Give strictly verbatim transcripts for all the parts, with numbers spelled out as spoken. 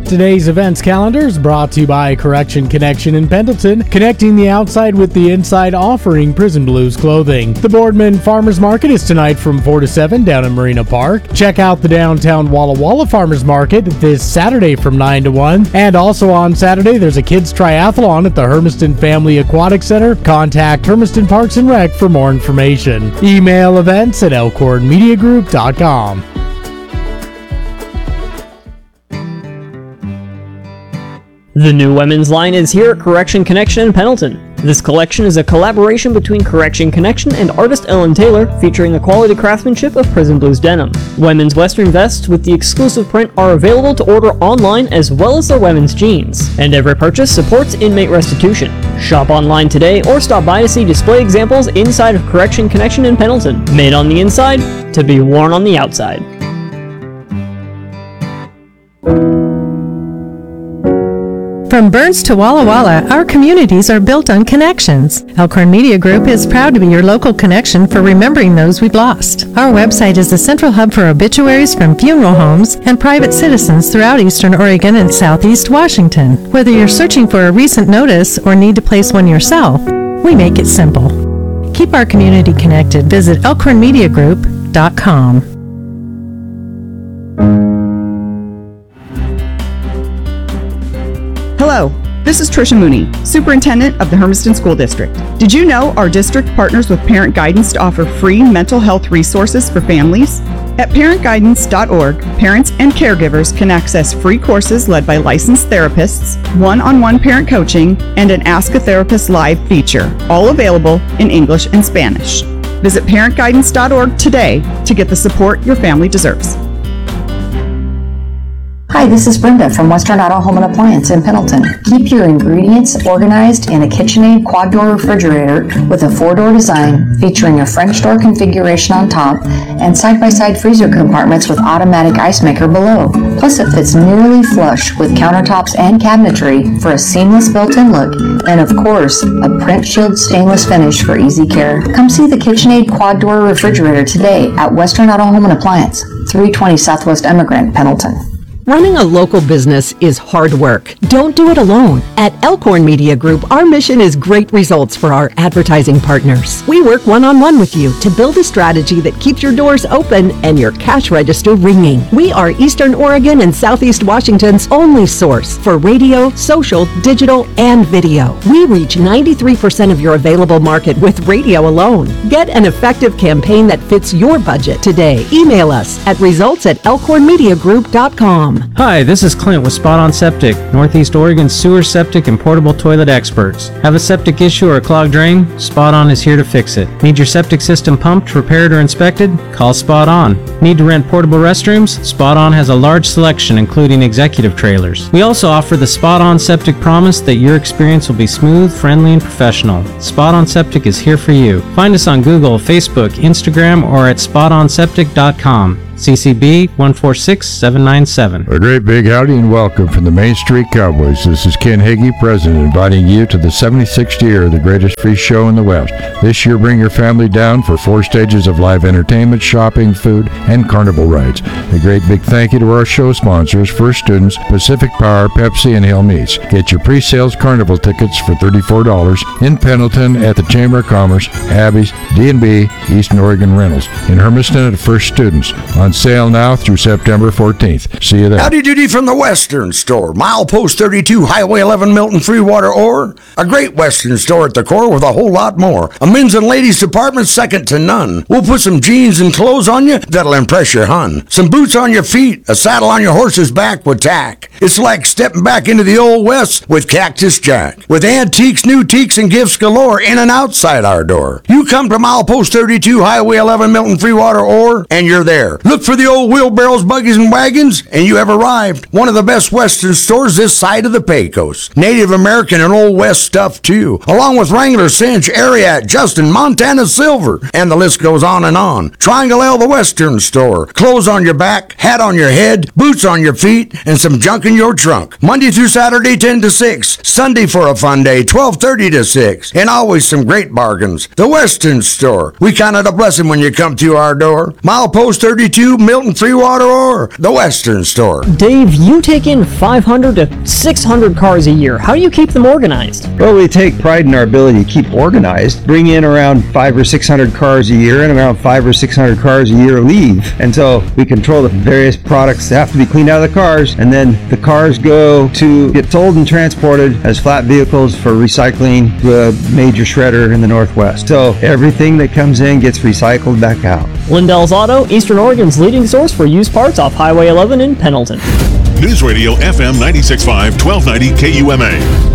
Today's events calendar is brought to you by Correction Connection in Pendleton, connecting the outside with the inside, offering Prison Blues clothing. The Boardman Farmers Market is tonight from four to seven down in Marina Park. Check out the downtown Walla Walla Farmers Market this Saturday from nine to one. And also on Saturday, there's a kids triathlon at the Hermiston Family Aquatic Center. Contact Hermiston Parks and Rec for more information. Email events at elkhorn media group dot com. The new women's line is here at Correction Connection in Pendleton. This collection is a collaboration between Correction Connection and artist Ellen Taylor, featuring the quality craftsmanship of Prison Blues denim. Women's western vests with the exclusive print are available to order online, as well as their women's jeans. And every purchase supports inmate restitution. Shop online today or stop by to see display examples inside of Correction Connection in Pendleton. Made on the inside, to be worn on the outside. From Burns to Walla Walla, our communities are built on connections. Elkhorn Media Group is proud to be your local connection for remembering those we've lost. Our website is the central hub for obituaries from funeral homes and private citizens throughout Eastern Oregon and Southeast Washington. Whether you're searching for a recent notice or need to place one yourself, we make it simple. Keep our community connected. Visit elkhorn media group dot com. Hello, this is Tricia Mooney, Superintendent of the Hermiston School District. Did you know our district partners with Parent Guidance to offer free mental health resources for families? At parent guidance dot org, parents and caregivers can access free courses led by licensed therapists, one-on-one parent coaching, and an Ask a Therapist Live feature, all available in English and Spanish. Visit parent guidance dot org today to get the support your family deserves. Hi, this is Brenda from Western Auto Home and Appliance in Pendleton. Keep your ingredients organized in a KitchenAid quad-door refrigerator with a four-door design featuring a French door configuration on top and side-by-side freezer compartments with automatic ice maker below. Plus, it fits nearly flush with countertops and cabinetry for a seamless built-in look, and of course, a print shield stainless finish for easy care. Come see the KitchenAid quad-door refrigerator today at Western Auto Home and Appliance, three twenty Southwest Emigrant, Pendleton. Running a local business is hard work. Don't do it alone. At Elkhorn Media Group, our mission is great results for our advertising partners. We work one-on-one with you to build a strategy that keeps your doors open and your cash register ringing. We are Eastern Oregon and Southeast Washington's only source for radio, social, digital, and video. We reach ninety-three percent of your available market with radio alone. Get an effective campaign that fits your budget today. Email us at results at elkhorn media group dot com. Hi, this is Clint with Spot On Septic, Northeast Oregon's sewer, septic, and portable toilet experts. Have a septic issue or a clogged drain? Spot On is here to fix it. Need your septic system pumped, repaired, or inspected? Call Spot On. Need to rent portable restrooms? Spot On has a large selection, including executive trailers. We also offer the Spot On Septic promise that your experience will be smooth, friendly, and professional. Spot On Septic is here for you. Find us on Google, Facebook, Instagram, or at spot on septic dot com. C C B one four six seven nine seven. A great big howdy and welcome from the Main Street Cowboys. This is Ken Hagee, President, inviting you to the seventy-sixth year of the greatest free show in the West. This year, bring your family down for four stages of live entertainment, shopping, food, and carnival rides. A great big thank you to our show sponsors, First Students, Pacific Power, Pepsi, and Hill Meats. Get your pre-sales carnival tickets for thirty-four dollars in Pendleton at the Chamber of Commerce, Abby's, D and B, Eastern Oregon Rentals. In Hermiston at First Students. On sale now through September fourteenth. See you there. Howdy doody from the Western Store. Milepost thirty-two, Highway eleven, Milton, Freewater, Ore. A great Western store at the core with a whole lot more. A men's and ladies department second to none. We'll put some jeans and clothes on you that'll impress your hun. Some boots on your feet, a saddle on your horse's back with tack. It's like stepping back into the old West with Cactus Jack. With antiques, new teaks, and gifts galore in and outside our door. You come to Milepost thirty-two, Highway eleven, Milton, Freewater, Ore, and you're there. Look for the old wheelbarrows, buggies, and wagons, and you have arrived. One of the best Western stores this side of the Pecos. Native American and Old West stuff, too. Along with Wrangler, Cinch, Ariat, Justin, Montana Silver, and the list goes on and on. Triangle L, the Western Store. Clothes on your back, hat on your head, boots on your feet, and some junk in your trunk. Monday through Saturday, ten to six. Sunday for a fun day, twelve thirty to six. And always some great bargains. The Western Store. We count it a blessing when you come to our door. Milepost thirty-two, thirty-two Milton Free Water or the Western Store. Dave, you take in five hundred to six hundred cars a year. How do you keep them organized? Well, we take pride in our ability to keep organized. Bring in around five or six hundred cars a year, and around five or six hundred cars a year leave. And so we control the various products that have to be cleaned out of the cars, and then the cars go to get sold and transported as flat vehicles for recycling to a major shredder in the Northwest. So everything that comes in gets recycled back out. Lindell's Auto, Eastern Oregon's leading source for used parts off Highway eleven in Pendleton. News Radio F M ninety-six point five, twelve ninety K U M A.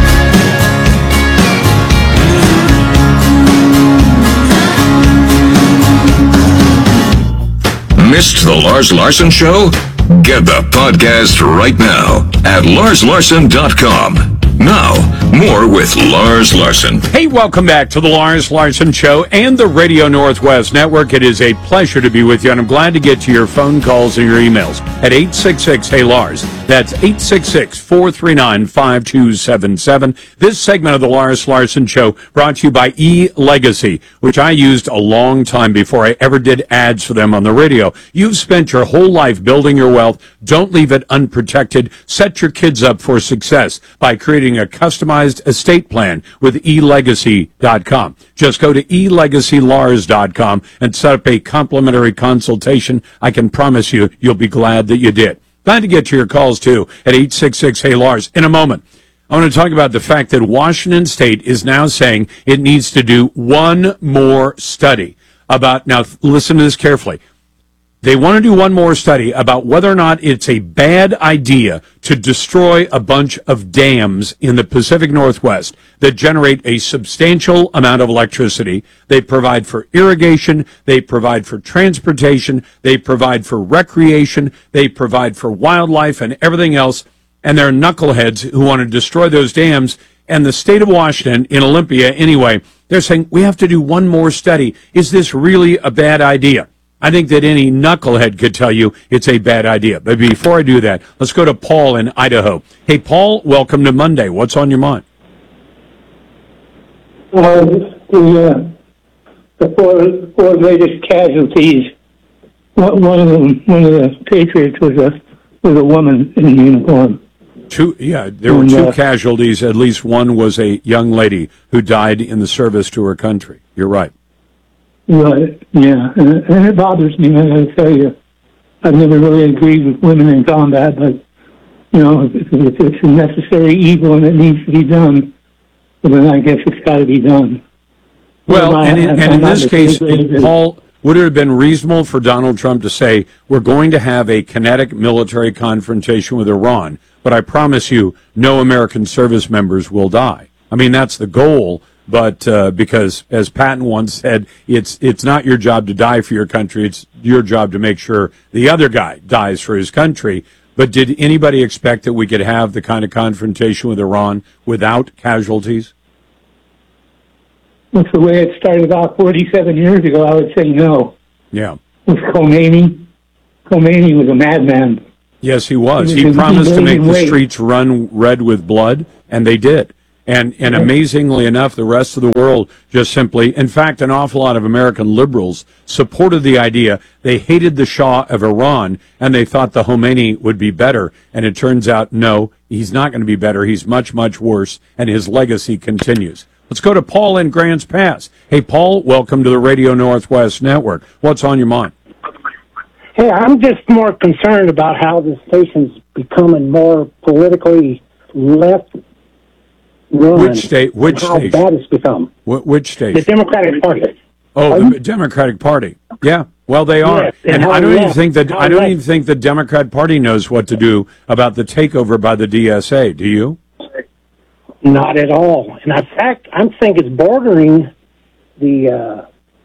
Missed the Lars Larson Show? Get the podcast right now at lars larson dot com. Now, more with Lars Larson. Hey, welcome back to the Lars Larson Show and the Radio Northwest Network. It is a pleasure to be with you, and I'm glad to get to your phone calls and your emails at eight six six, hey Lars. That's eight six six, four three nine, five two seven seven. This segment of the Lars Larson Show brought to you by eLegacy, which I used a long time before I ever did ads for them on the radio. You've spent your whole life building your wealth. Don't leave it unprotected. Set your kids up for success by creating a customized estate plan with e legacy dot com. Just go to e legacy lars dot com and set up a complimentary consultation. I can promise you, you'll be glad that you did. Glad to get to your calls, too, at eight six six, hey Lars. In a moment, I want to talk about the fact that Washington State is now saying it needs to do one more study about, now listen to this carefully, they want to do one more study about whether or not it's a bad idea to destroy a bunch of dams in the Pacific Northwest that generate a substantial amount of electricity. They provide for irrigation, they provide for transportation, they provide for recreation, they provide for wildlife and everything else. And there are knuckleheads who want to destroy those dams. And the state of Washington, in Olympia anyway, they're saying, we have to do one more study. Is this really a bad idea? I think that any knucklehead could tell you it's a bad idea. But before I do that, let's go to Paul in Idaho. Hey, Paul, welcome to Monday. What's on your mind? Uh, the, uh, the four, four latest casualties. One of them, one of the Patriots was a was a woman in uniform. Two, yeah, there were two casualties. At least one was a young lady who died in the service to her country. You're right. Right, yeah, and, and it bothers me, I gotta tell you. I've never really agreed with women in combat, but, you know, if, if it's a necessary evil and it needs to be done, well, then I guess it's got to be done. Well, I, and in, I, and in this case, it, Paul, would it have been reasonable for Donald Trump to say, we're going to have a kinetic military confrontation with Iran, but I promise you, no American service members will die? I mean, that's the goal. But uh, because, as Patton once said, it's it's not your job to die for your country. It's your job to make sure the other guy dies for his country. But did anybody expect that we could have the kind of confrontation with Iran without casualties? That's the way it started about forty-seven years ago. I would say no. Yeah. With Khomeini, Khomeini was a madman. Yes, he was. He He was promised to make the way. streets run red with blood, and they did. And and amazingly enough, the rest of the world just simply, in fact, an awful lot of American liberals supported the idea. They hated the Shah of Iran, and they thought the Khomeini would be better. And it turns out, no, he's not going to be better. He's much, much worse, and his legacy continues. Let's go to Paul in Grants Pass. Hey, Paul, welcome to the Radio Northwest Network. What's on your mind? Hey, I'm just more concerned about how this station's becoming more politically left. Run Which state? Which how station? bad it's become. Wh- which state? The Democratic Party. Oh, Pardon? the Democratic Party. Yeah. Well, they are, Yes, and and how I don't even left- think that how I don't left- even think the Democrat Party knows what to do about the takeover by the D S A. Do you? Not at all. And in fact, I think it's bordering the, uh,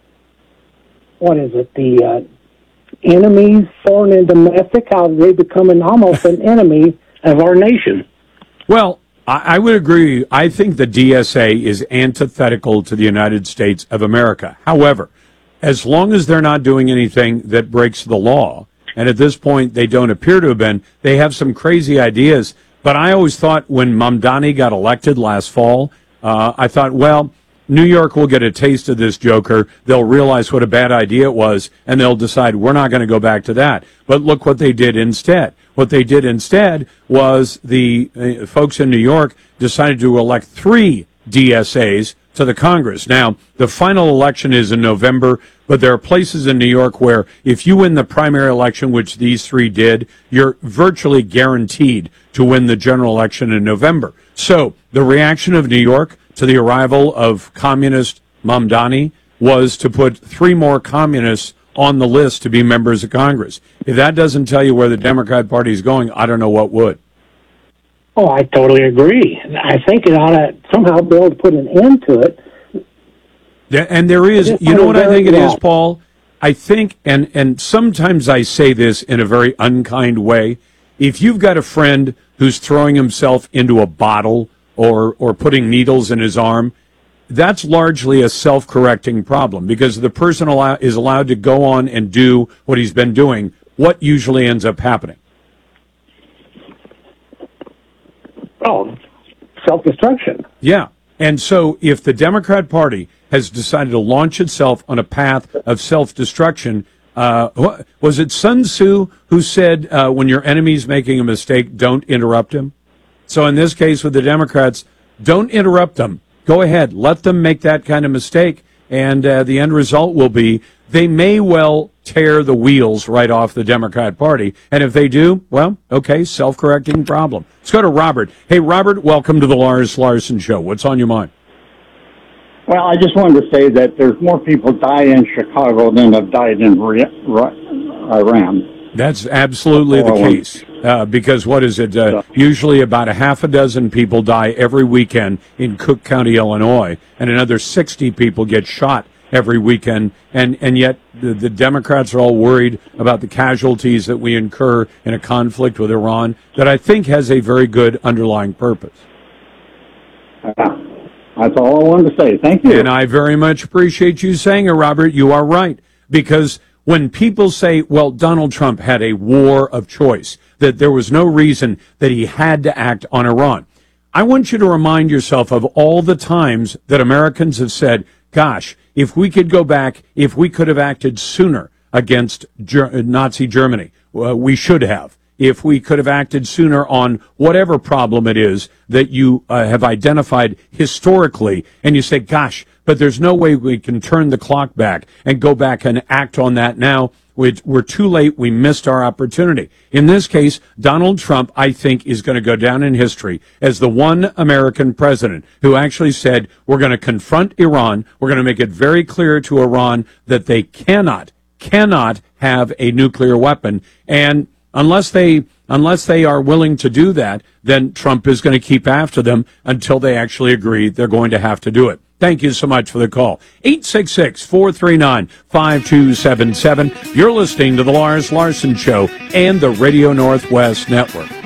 what is it, the uh, enemies, foreign and domestic, how they becoming almost an enemy of our nation. Well, I, I would agree. I think the D S A is antithetical to the United States of America. However, as long as they're not doing anything that breaks the law, and at this point they don't appear to have been, they have some crazy ideas. But I always thought when Mamdani got elected last fall, uh, I thought, well, New York will get a taste of this joker. They'll realize what a bad idea it was, and they'll decide we're not going to go back to that. But look what they did instead. What they did instead was the uh, folks in New York decided to elect three D S As to the Congress. Now, the final election is in November, but there are places in New York where if you win the primary election, which these three did, you're virtually guaranteed to win the general election in November. So the reaction of New York to the arrival of communist Mamdani was to put three more communists on the list to be members of Congress. If that doesn't tell you where the Democrat Party is going, I don't know what would. Oh, I totally agree. I think it ought to somehow be able to put an end to it. Yeah, and there is, you know what I think it is, Paul? I think, and, and sometimes I say this in a very unkind way, if you've got a friend who's throwing himself into a bottle or or putting needles in his arm, that's largely a self-correcting problem because the person allow, is allowed to go on and do what he's been doing. What usually ends up happening? Oh, self-destruction. Yeah. And so if the Democrat Party has decided to launch itself on a path of self-destruction, uh, what, was it Sun Tzu who said, uh, when your enemy's making a mistake, don't interrupt him? So in this case with the Democrats, don't interrupt them. Go ahead. Let them make that kind of mistake. And uh, the end result will be they may well tear the wheels right off the Democrat Party. And if they do, well, okay, self-correcting problem. Let's go to Robert. Hey, Robert, welcome to the Lars Larson Show. What's on your mind? Well, I just wanted to say that there's more people die in Chicago than have died in Iran. That's absolutely the case. Uh, because what is it? Uh, usually about a half a dozen people die every weekend in Cook County, Illinois, and another sixty people get shot every weekend. And, and yet the, the Democrats are all worried about the casualties that we incur in a conflict with Iran that I think has a very good underlying purpose. That's all I wanted to say. Thank you. And I very much appreciate you saying it, Robert. You are right. Because when people say, well, Donald Trump had a war of choice, that there was no reason that he had to act on Iran, I want you to remind yourself of all the times that Americans have said, gosh, if we could go back, if we could have acted sooner against Ger- Nazi Germany, uh, we should have. If we could have acted sooner on whatever problem it is that you uh, have identified historically, and you say, gosh, but there's no way we can turn the clock back and go back and act on that now. We're too late. We missed our opportunity. In this case, Donald Trump, I think, is going to go down in history as the one American president who actually said, we're going to confront Iran. We're going to make it very clear to Iran that they cannot, cannot have a nuclear weapon. And unless they, unless they are willing to do that, then Trump is going to keep after them until they actually agree they're going to have to do it. Thank you so much for the call. eight six six, four three nine, five two seven seven. You're listening to the Lars Larson Show and the Radio Northwest Network.